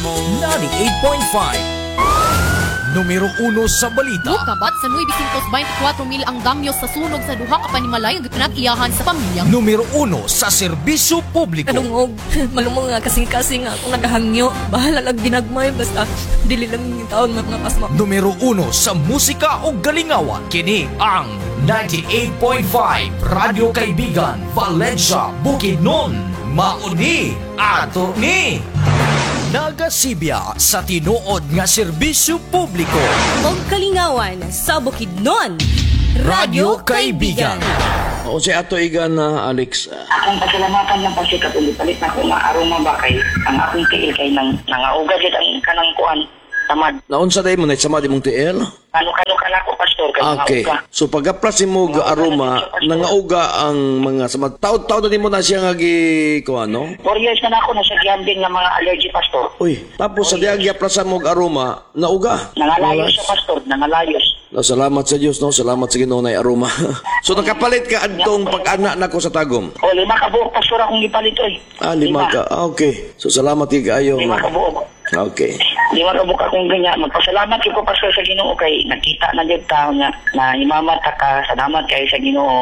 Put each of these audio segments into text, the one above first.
98.5 Numero 1 sa balita. Kabat sa 924 mil ang damyo sa sunog sa duha ka panimalay nga pinag-iyahan sa pamilyang. Numero 1 sa serbisyo publiko. Kalungog, malumong nga kasing-kasing nga akong nagahangyo. Bahala lang ginagmay, basta dili lang yung taon mga pasma. Numero 1 sa musika o galingawan. Kini ang 98.5 Radio Kaibigan, Valencia, Bukidnon. Mauni ato ni Nagasibya sa tinuod nga serbisyo publiko. Og kalingawan sa Bukidnon, Radio Kaibigan. O si Ato Igan na Alex. Akong pasalamatan ng pasikat ulit-palit na kung maaroma ba kay ang akong tiil kay nangauga dito ang kanang kuan tamad. Naunsa day mo na sama di mong tiil? Kano ka na ko pastor kay Okay. nangauga. So pagaplas mo aroma, nangauga ang mga sama. Taod-taod na mo na siya nga gi ko ano? 4 years na ako nasa gambling ng mga allergy pastor. Uy, tapos sa diag yaplasan mo aroma, nauga. Nangalayos sa pastor, nangalayos. No, salamat sa Dios no, salamat sa Ginoo na aroma. So nakapalit ka adtong pag-ana nako sa tagom. O 5 ka buok pastor akong gipalit oy. 5 ka. Okay. So salamat kaayo. 5 ka buok. Okay. 5 ka buok akong ganyan. Magpasalamat ko pastor sa Ginoo kay nakita na jud ta nga na imamata ka. Salamat kay sa Ginoo.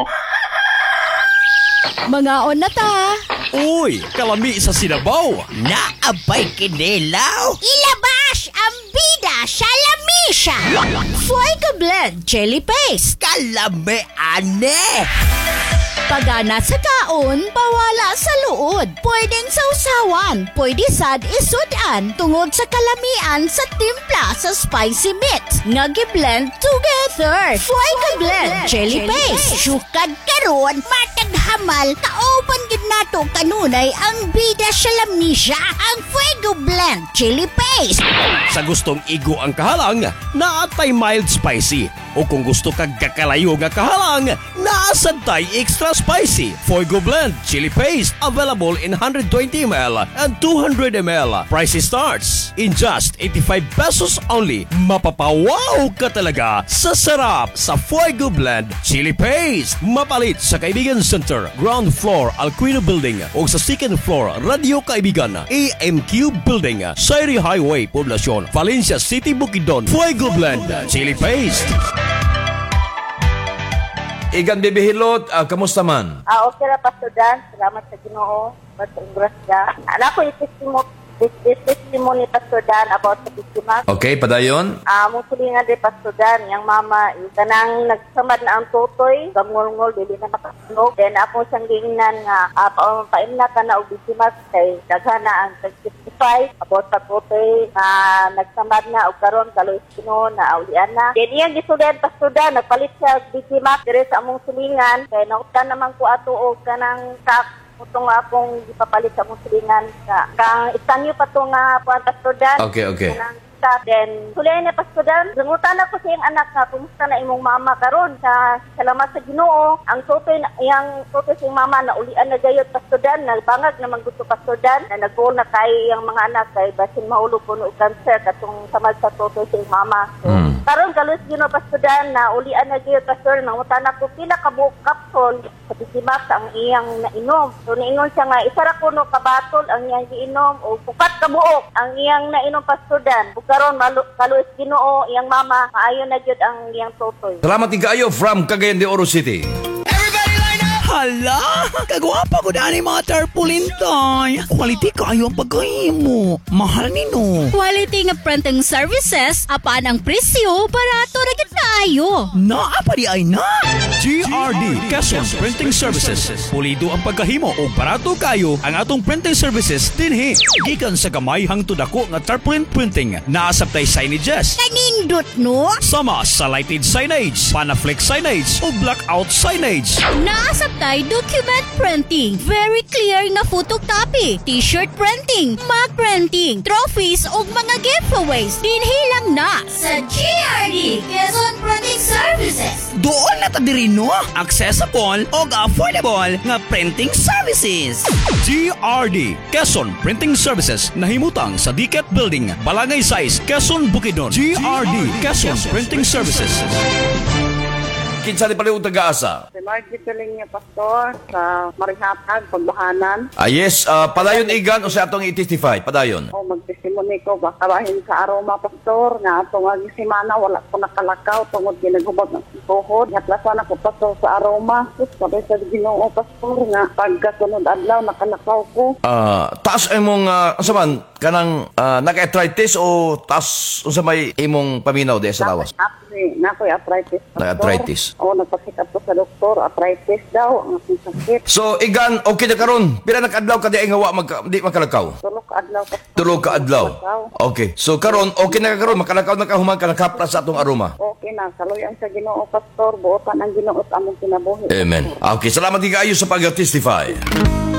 Mga on na ta. Uy, kalami sa Sinabaw. Naabay kinilaw. Ilabas ang bida sa lamisa. Fuego blend chili paste. Kalami ane. Pagana sa kaon, pawala sa luod. Pwedeng sausawan, pwede sad isudan tungod sa kalamian sa timpla sa spicy mix. Nagi-blend together. Fuego blend chili paste. Sukad karon, matag hamal, kaopan gid nato kanunay ang bida sa lamisa, ang Fuego Blend Chili Paste. Sa gustong igo ang kahalang, naatay mild spicy. O kung gusto kag kakalayo nga kahalang, naasantay extra spicy. Fuego Blend Chili Paste available in 120 ml and 200 ml. Price starts in just 85 pesos only. Mapapawaw ka talaga sa sarap sa Fuego Blend Chili Paste. Mapalit sa Kaibigan Center, ground floor Alquino Building o sa second floor Radio Kaibigan, AMQ Building, Sairi Highway, Poblacion, Valencia City, Bukidnon. Fuego Blend Chili Paste. Igan Bibihilot, kamusta man? Okay na, Pastor Dan. Salamat sa Ginoo. Basta ang grasya. Anak ko, testimony Pastor Dan about sa biktima. Okay, padayon. Muli nga din, Pastor Dan, yung mama, kanang nagsamad na ang tutoy, gamulngol, dili na makasunog. Then ako siyang gingnan nga, paimna ka na o biktima kay daghana ang testify about sa tutoy na nagsamad na o karon kaloy sino na aulian na. Then iyang gisudan, Pastor Dan, nagpalit siya biktima dire sa among sulingan, kay nautan naman ko ato o kanang utong akong ipapalit sa mong silingan kang istanyo pa to nga Pastor Dan. Okay. Then, sulay na Pastor Dan, nangutan ako sa iyang anak nga, kumusta na imong mama karon sa salamat sa Ginoo. Ang tutoy sa iyang mama na ulian na gayot Pastor Dan, nagbangag naman gusto Pastor Dan, na nag-goal na kay iyang mga anak kay basin mahulog ko no cancer katong samad sa tutoy sa iyang mama. So, karon kalos Ginoo Pastor Dan na ulian na gayot Pastor, nangutan ako pila ka buok kapson sa bisimak ang iyang nainom. So, niingon siya nga, isara ko no kabatol ang iyang giinom o pukat ka buok ang iyang nainom Pastor Dan. Karon kaluis Ginoo iyang mama maayo na gyud ang iyang tutoy. Salamat ni kaayo from Cagayan de Oro City. Hala, kagwapa ko dani mga tarpaulin toy. Quality kayo ang pagkahimo. Mahal nino. Quality nga printing services, apaan ang presyo, barato na gid kaayo. Naapa di ay na. GRD Quezon Printing Services. Pulido ang pagkahimo o barato kayo ang atong printing services dinhi. Gikan sa gamay hangtod dako nga tarpaulin printing. Naasabtay signages. Kanindot no? Sama sa lighted signage, panaflex signage o blackout signage. Naasabtay document printing, very clear nga photocopy, t-shirt printing, mug printing, trophies ug mga giveaways. Dinhi lang na sa GRD Quezon Printing Services. Doon na ta diri no? Accessible o affordable nga printing services. GRD Quezon Printing Services nahimutang sa Diket Building, Balangay Size, Quezon, Bukidnon. GRD Quezon Printing Services. kinsa ni pala yung taga-asa? Si Margie Piling niya, Pastor, sa Marihatag, Pagbahanan. Yes, padayon igan o sa atong i-testify, padayon. O magtesimony ko, baka bahin sa aroma, Pastor, nga atong semana, wala ko nakalakaw, tungod ginagubag ng tuhod. Hatlasan ako, Pastor, sa aroma. Sus, sabi sa Ginoo, Pastor, nga pagkasunod adlaw, nakalakaw ko. Taas imong, saman, kanang naka-arthritis o taas unsa may imong paminaw di sa lawas? Nakoy arthritis. Pastor. Na-arthritis. O, nagpasikap ko sa doktor, arthritis daw, ang aking sakit. So, igan, okay na karon. Pila nag-adlaw ka di ay ngawa di makalakaw? Tulog ka adlaw, Pastor. Tulog ka adlaw. Okay. So, karon okay na karon makalakaw na ka human ka nakapra sa atong aroma. Okay na, kaluyan sa Ginoo, Pastor, buotan ang Ginoo at among kinabuhi. Amen. Okay, salamat kayo sa pag-testify.